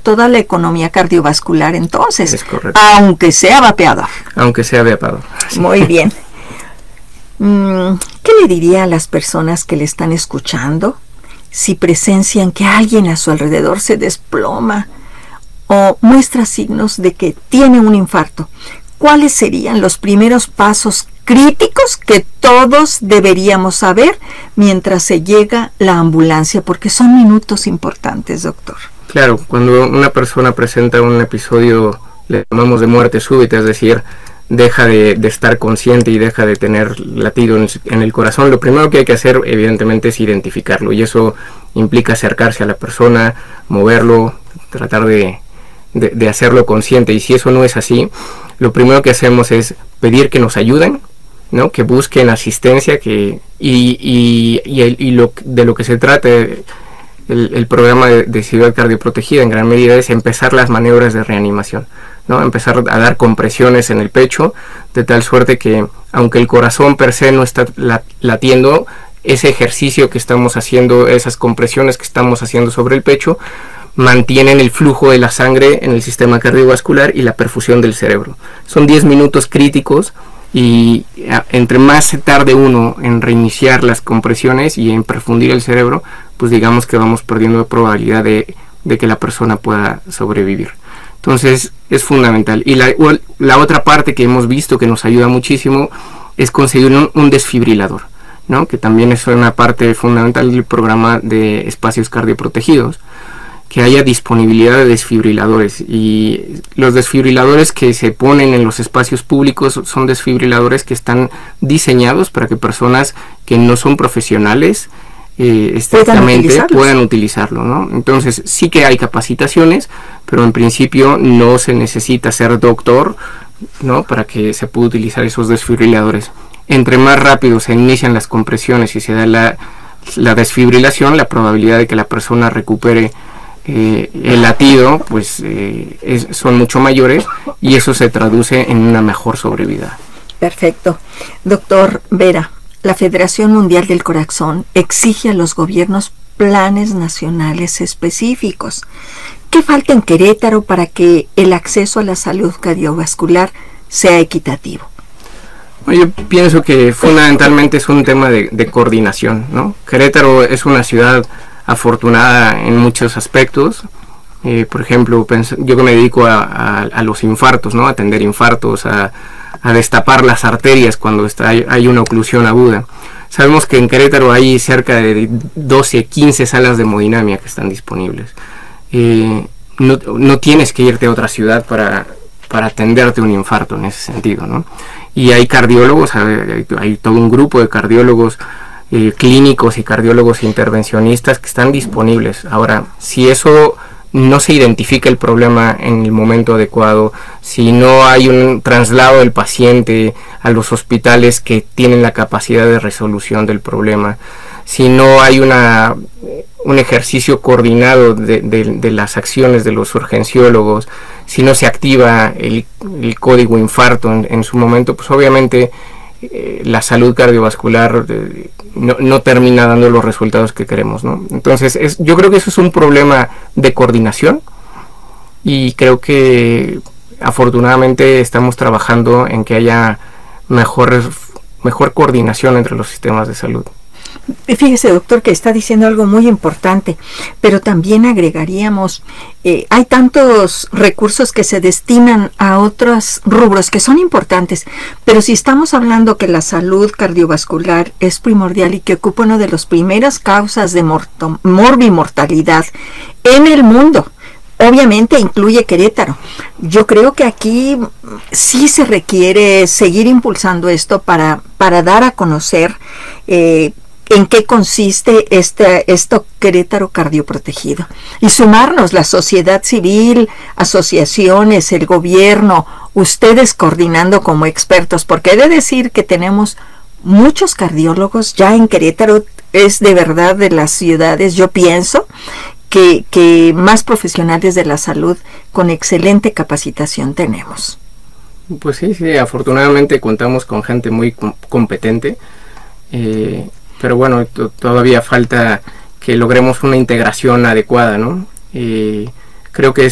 toda la economía cardiovascular entonces. Es correcto. Aunque sea vapeador. Aunque sea vapeador. Sí. Muy bien. ¿Qué le diría a las personas que le están escuchando si presencian que alguien a su alrededor se desploma o muestra signos de que tiene un infarto? ¿Cuáles serían los primeros pasos críticos que todos deberíamos saber mientras se llega la ambulancia? Porque son minutos importantes, doctor. Claro, cuando una persona presenta un episodio, le llamamos de muerte súbita, es decir, deja de estar consciente y deja de tener latido en el corazón, lo primero que hay que hacer evidentemente es identificarlo, y eso implica acercarse a la persona, moverlo, tratar de hacerlo consciente. Y si eso no es así, lo primero que hacemos es pedir que nos ayuden, ¿no? Que busquen asistencia, de lo que se trata el programa de Ciudad Cardioprotegida en gran medida es empezar las maniobras de reanimación, ¿no? Empezar a dar compresiones en el pecho, de tal suerte que, aunque el corazón per se no está latiendo, ese ejercicio que estamos haciendo, esas compresiones que estamos haciendo sobre el pecho, mantienen el flujo de la sangre en el sistema cardiovascular y la perfusión del cerebro. Son 10 minutos críticos, y entre más se tarde uno en reiniciar las compresiones y en perfundir el cerebro, pues digamos que vamos perdiendo probabilidad de que la persona pueda sobrevivir. Entonces es fundamental. Y la otra parte que hemos visto que nos ayuda muchísimo es conseguir un desfibrilador, ¿no? Que también es una parte fundamental del programa de espacios cardioprotegidos, que haya disponibilidad de desfibriladores. Y los desfibriladores que se ponen en los espacios públicos son desfibriladores que están diseñados para que personas que no son profesionales estrictamente puedan utilizarlo, ¿no? Entonces sí que hay capacitaciones, pero en principio no se necesita ser doctor, ¿no? Para que se pueda utilizar esos desfibriladores. Entre más rápido se inician las compresiones y se da la desfibrilación, la probabilidad de que la persona recupere el latido pues son mucho mayores, y eso se traduce en una mejor sobrevida. Perfecto. Doctor Vera, la Federación Mundial del Corazón exige a los gobiernos planes nacionales específicos. ¿Qué falta en Querétaro para que el acceso a la salud cardiovascular sea equitativo? Yo pienso que fundamentalmente es un tema de coordinación, ¿no? Querétaro es una ciudad afortunada en muchos aspectos. Por ejemplo, yo que me dedico a los infartos, ¿no? A atender infartos, a destapar las arterias cuando hay una oclusión aguda. Sabemos que en Querétaro hay cerca de 12, 15 salas de hemodinamia que están disponibles. No tienes que irte a otra ciudad para atenderte un infarto en ese sentido, ¿no? Y hay cardiólogos, hay todo un grupo de cardiólogos clínicos y cardiólogos intervencionistas que están disponibles. Ahora, si eso no se identifica el problema en el momento adecuado, si no hay un traslado del paciente a los hospitales que tienen la capacidad de resolución del problema, si no hay un ejercicio coordinado de las acciones de los urgenciólogos, si no se activa el código infarto en su momento, pues obviamente la salud cardiovascular no termina dando los resultados que queremos, ¿no? Entonces yo creo que eso es un problema de coordinación, y creo que afortunadamente estamos trabajando en que haya mejor coordinación entre los sistemas de salud. Fíjese, doctor, que está diciendo algo muy importante, pero también agregaríamos, hay tantos recursos que se destinan a otros rubros que son importantes, pero si estamos hablando que la salud cardiovascular es primordial y que ocupa una de las primeras causas de morbimortalidad en el mundo, obviamente incluye Querétaro. Yo creo que aquí sí se requiere seguir impulsando esto para dar a conocer en qué consiste esto Querétaro Cardioprotegido, y sumarnos la sociedad civil, asociaciones, el gobierno, ustedes coordinando como expertos, porque he de decir que tenemos muchos cardiólogos ya en Querétaro. Es de verdad de las ciudades, yo pienso, que más profesionales de la salud con excelente capacitación tenemos. Pues sí, afortunadamente contamos con gente muy competente, pero bueno, todavía falta que logremos una integración adecuada, ¿no? Creo que